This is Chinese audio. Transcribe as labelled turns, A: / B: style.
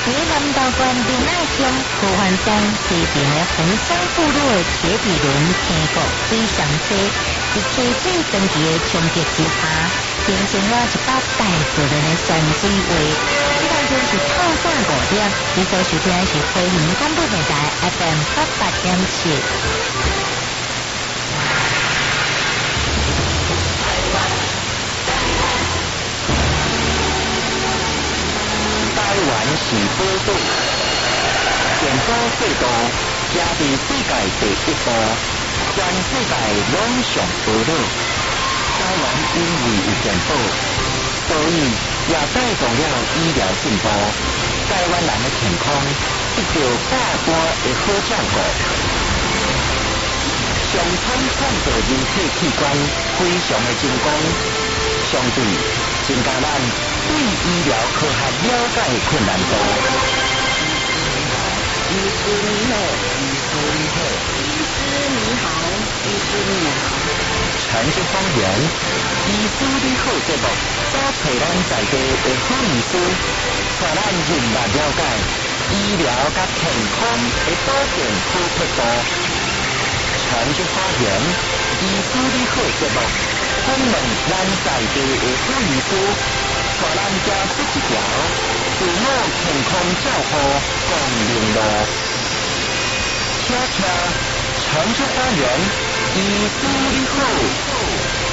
A: 在南道县仁爱乡河环山西边的红山部落的铁皮轮天国非常多，一切最神奇的冲击之下，形成了一把带自然的山水画。这当中是透早5点，你所收听的是飞行广播电台 FM 88.7。
B: 台湾是宝岛，健保制度行伫世界第一步，全世界拢上保守。台湾因为有健保，所以也带动了医疗进步。台湾人的健康得到百般的好照顾。上产创造人体器官非常的精光，相对增加咱对医疗科学了解的困难度。医师你好，医师你好，医师你好，医师你好。陈志方言，医师你好节目，找找咱在地的好医师，带咱人脉了解医疗甲健康的保健好配度。陈志方言，医师你好节目，访问咱在地的好医师。带咱走出一条自我健康照护光明路，听听陈志花园医师你好。